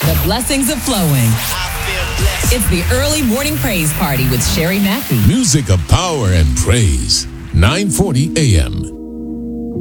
The blessings are flowing. It's the early morning praise party with Sherry Mackey. Music of power and praise. 9:40 a.m.